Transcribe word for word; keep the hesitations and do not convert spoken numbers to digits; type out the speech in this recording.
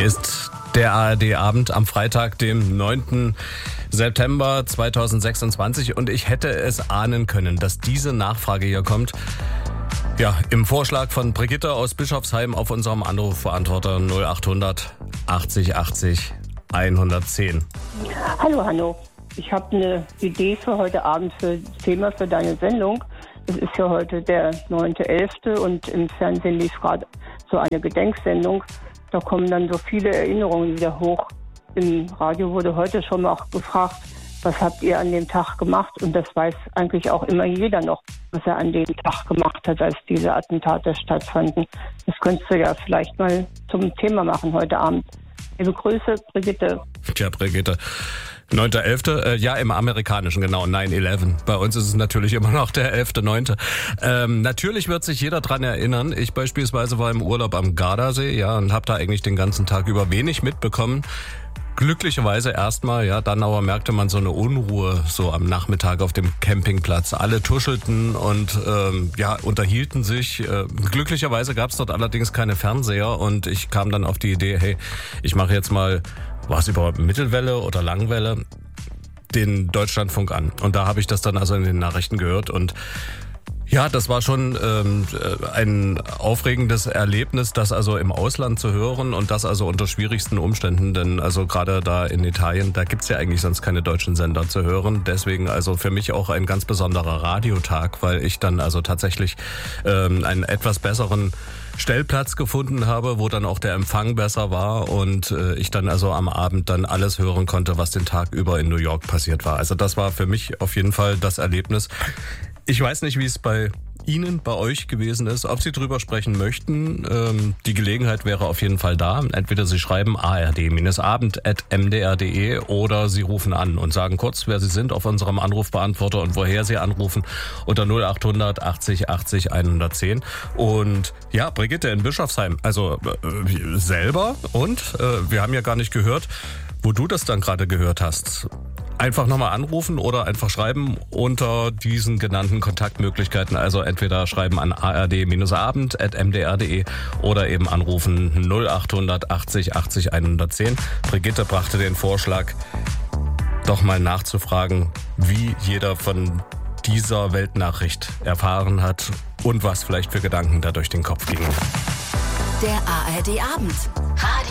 Hier ist der A R D-Abend am Freitag, dem neunten September zweitausendsechsundzwanzig. Und ich hätte es ahnen können, dass diese Nachfrage hier kommt. Ja, im Vorschlag von Brigitte aus Bischofsheim auf unserem Anrufbeantworter null achthundert achtzig achtzig hundertzehn. Hallo Hanno, ich habe eine Idee für heute Abend, für das Thema für deine Sendung. Es ist ja heute der neunte elfte und im Fernsehen lief gerade so eine Gedenksendung. Da kommen dann so viele Erinnerungen wieder hoch. Im Radio wurde heute schon mal auch gefragt, was habt ihr an dem Tag gemacht? Und das weiß eigentlich auch immer jeder noch, was er an dem Tag gemacht hat, als diese Attentate stattfanden. Das könntest du ja vielleicht mal zum Thema machen heute Abend. Liebe Grüße, Brigitte. Tja, Brigitte. neunter elfte Äh, ja, im Amerikanischen, genau, neun elf. Bei uns ist es natürlich immer noch der elfte neunte Ähm, natürlich wird sich jeder dran erinnern. Ich beispielsweise war im Urlaub am Gardasee, ja, und habe da eigentlich den ganzen Tag über wenig mitbekommen. Glücklicherweise erstmal, ja, dann aber merkte man so eine Unruhe so am Nachmittag auf dem Campingplatz. Alle tuschelten und ähm, ja, unterhielten sich. Äh, glücklicherweise gab es dort allerdings keine Fernseher und ich kam dann auf die Idee, hey, ich mache jetzt mal, war es überhaupt Mittelwelle oder Langwelle, den Deutschlandfunk an. Und da habe ich das dann also in den Nachrichten gehört und ja, das war schon ähm, ein aufregendes Erlebnis, das also im Ausland zu hören und das also unter schwierigsten Umständen, denn also gerade da in Italien, da gibt's ja eigentlich sonst keine deutschen Sender zu hören. Deswegen also für mich auch ein ganz besonderer Radiotag, weil ich dann also tatsächlich ähm, einen etwas besseren Stellplatz gefunden habe, wo dann auch der Empfang besser war und äh, ich dann also am Abend dann alles hören konnte, was den Tag über in New York passiert war. Also das war für mich auf jeden Fall das Erlebnis. Ich weiß nicht, wie es bei Ihnen, bei euch gewesen ist, ob Sie drüber sprechen möchten. Ähm, die Gelegenheit wäre auf jeden Fall da. Entweder Sie schreiben a r d abend at m d r punkt d e oder Sie rufen an und sagen kurz, wer Sie sind auf unserem Anrufbeantworter und woher Sie anrufen unter null achthundert achtzig achtzig hundertzehn. Und ja, Brigitte in Bischofsheim, also äh, selber und äh, wir haben ja gar nicht gehört, wo du das dann gerade gehört hast. Einfach nochmal anrufen oder einfach schreiben unter diesen genannten Kontaktmöglichkeiten. Also entweder schreiben an a r d abend at m d r punkt d e oder eben anrufen null achthundert achtzig achtzig hundertzehn. Brigitte brachte den Vorschlag, doch mal nachzufragen, wie jeder von dieser Weltnachricht erfahren hat und was vielleicht für Gedanken da durch den Kopf gingen. Der A R D-Abend.